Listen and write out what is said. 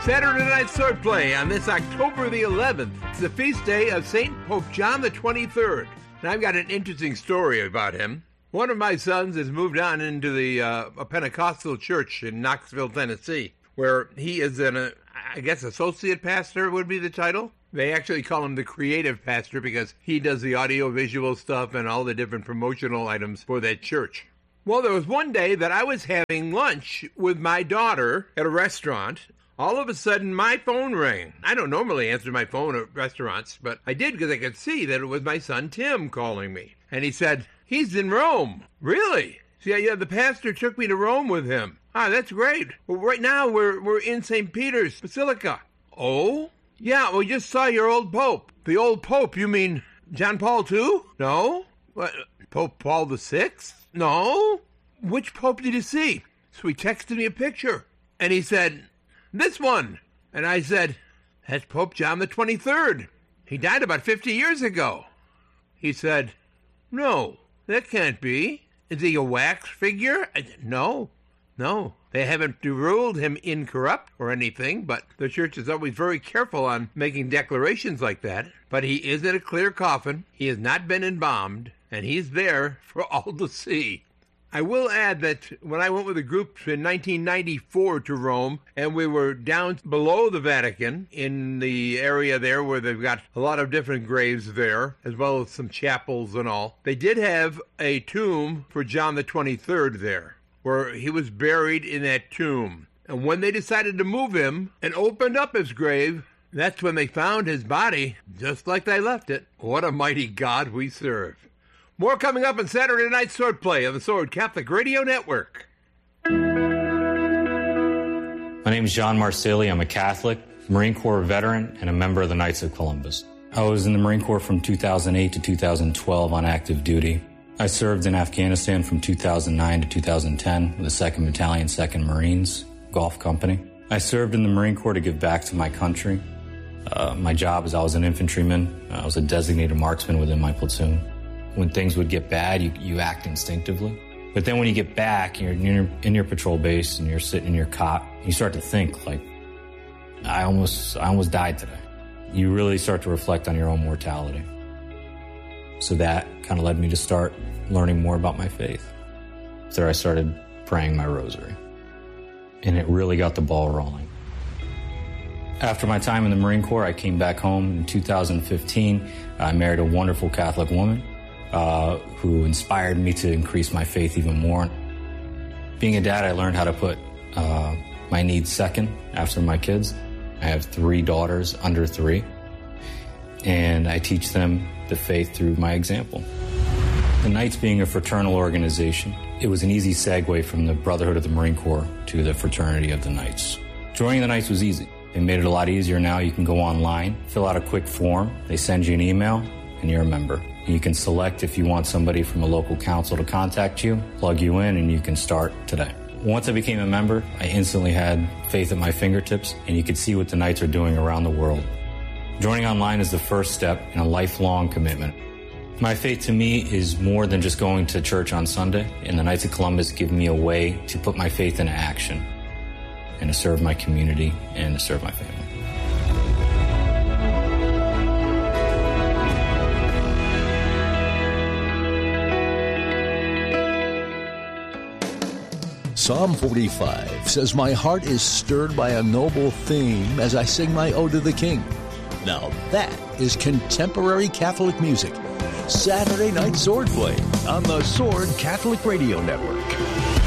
Saturday Night Swordplay on this October the 11th. It's the feast day of St. Pope John the 23rd. And I've got an interesting story about him. One of my sons has moved on into the a Pentecostal church in Knoxville, Tennessee, where he is I guess associate pastor would be the title. They actually call him the creative pastor because he does the audio-visual stuff and all the different promotional items for that church. Well, there was one day that I was having lunch with my daughter at a restaurant. All of a sudden, my phone rang. I don't normally answer my phone at restaurants, but I did because I could see that it was my son Tim calling me. And he said, he's in Rome. Really? Yeah, the pastor took me to Rome with him. Ah, that's great. Well, right now, we're in St. Peter's Basilica. Oh? Yeah, we just saw your old pope. The old pope, you mean John Paul II? No? What, Pope Paul VI? No? Which pope did you see? So he texted me a picture. And he said, this one. And I said, that's Pope John the 23rd. He died about 50 years ago. He said, no, that can't be. Is he a wax figure? I said, no. They haven't ruled him incorrupt or anything, but the church is always very careful on making declarations like that. But he is in a clear coffin. He has not been embalmed, and he's there for all to see. I will add that when I went with a group in 1994 to Rome, and we were down below the Vatican in the area there where they've got a lot of different graves there, as well as some chapels and all, they did have a tomb for John the 23rd there, where he was buried in that tomb. And when they decided to move him and opened up his grave, that's when they found his body just like they left it. What a mighty God we serve. More coming up on Saturday Night Swordplay on the Sword Catholic Radio Network. My name is John Marsili. I'm a Catholic, Marine Corps veteran, and a member of the Knights of Columbus. I was in the Marine Corps from 2008 to 2012 on active duty. I served in Afghanistan from 2009 to 2010 with the 2nd Battalion, 2nd Marines, Gulf Company. I served in the Marine Corps to give back to my country. My job is I was an infantryman. I was a designated marksman within my platoon. When things would get bad, you act instinctively. But then when you get back, you're in your patrol base and you're sitting in your cot, you start to think, like, I almost died today. You really start to reflect on your own mortality. So that kind of led me to start learning more about my faith. So I started praying my rosary. And it really got the ball rolling. After my time in the Marine Corps, I came back home in 2015. I married a wonderful Catholic woman who inspired me to increase my faith even more. Being a dad, I learned how to put my needs second after my kids. I have 3 daughters under 3, and I teach them the faith through my example. The Knights being a fraternal organization, it was an easy segue from the Brotherhood of the Marine Corps to the Fraternity of the Knights. Joining the Knights was easy. They made it a lot easier now. You can go online, fill out a quick form, they send you an email, and you're a member. You can select if you want somebody from a local council to contact you, plug you in, and you can start today. Once I became a member, I instantly had faith at my fingertips, and you could see what the Knights are doing around the world. Joining online is the first step in a lifelong commitment. My faith to me is more than just going to church on Sunday, and the Knights of Columbus give me a way to put my faith into action and to serve my community and to serve my family. Psalm 45 says, my heart is stirred by a noble theme as I sing my ode to the King. Now that is contemporary Catholic music. Saturday Night Swordplay on the Sword Catholic Radio Network.